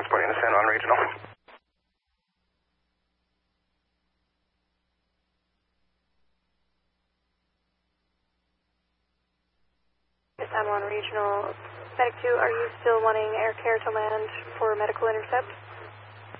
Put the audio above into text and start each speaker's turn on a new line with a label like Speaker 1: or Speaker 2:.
Speaker 1: transporting to San Juan Regional.
Speaker 2: San Juan Regional, Medic 2, are you still wanting air care to land for medical intercept?